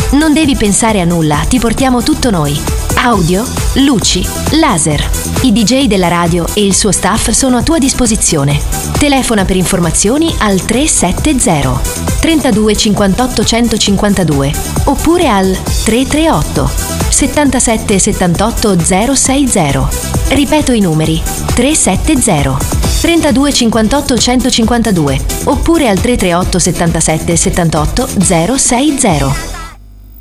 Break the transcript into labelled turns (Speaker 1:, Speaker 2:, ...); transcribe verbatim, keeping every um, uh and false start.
Speaker 1: Non devi pensare a nulla, ti portiamo tutto noi. Audio, luci, laser. I D J della radio e il suo staff sono a tua disposizione. Telefona per informazioni al tre sette zero trentadue cinquantotto centocinquantadue oppure al tre tre otto settantasette settantotto zero sei zero. Ripeto i numeri: tre sette zero trentadue cinquantotto centocinquantadue oppure al tre tre otto settantasette settantotto zero sei zero.